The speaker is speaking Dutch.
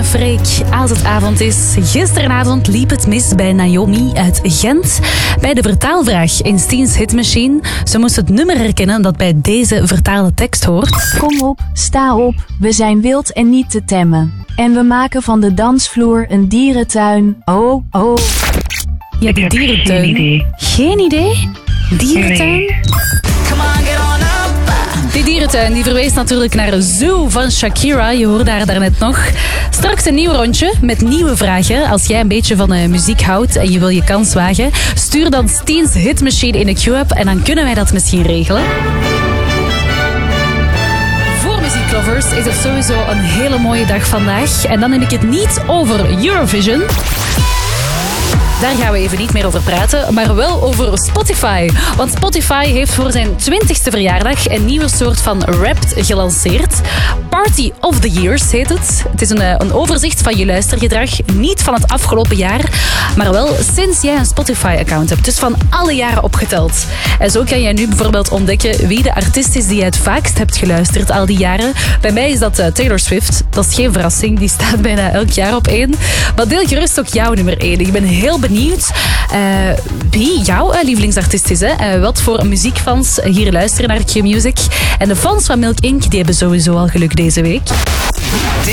Freek als het avond is. Gisteravond liep het mis bij Naomi uit Gent. Bij de vertaalvraag in Steens Hitmachine. Ze moest het nummer herkennen dat bij deze vertaalde tekst hoort. Kom op, sta op, we zijn wild en niet te temmen. En we maken van de dansvloer een dierentuin. Oh, oh. Ja, de dierentuin. Geen idee. Geen idee? Dierentuin? Nee. Die dierentuin die verwees natuurlijk naar Zoo van Shakira. Je hoorde haar daarnet nog. Straks een nieuw rondje met nieuwe vragen. Als jij een beetje van muziek houdt en je wil je kans wagen, stuur dan Steens Hitmachine in de Q-app en dan kunnen wij dat misschien regelen. Voor muzieklovers is het sowieso een hele mooie dag vandaag. En dan heb ik het niet over Eurovision. Daar gaan we even niet meer over praten, maar wel over Spotify. Want Spotify heeft voor zijn 20e verjaardag een nieuwe soort van Wrapped gelanceerd. Party of the Years heet het. Het is een overzicht van je luistergedrag, niet van het afgelopen jaar, maar wel sinds jij een Spotify-account hebt. Dus van alle jaren opgeteld. En zo kan jij nu bijvoorbeeld ontdekken wie de artiest is die jij het vaakst hebt geluisterd al die jaren. Bij mij is dat Taylor Swift. Dat is geen verrassing, die staat bijna elk jaar op 1. Maar deel gerust ook jouw nummer 1. Ik ben heel benieuwd wie jouw lievelingsartiest is. Wat voor muziekfans hier luisteren naar Q-Music. En de fans van Milk Inc. die hebben sowieso al geluk deze week.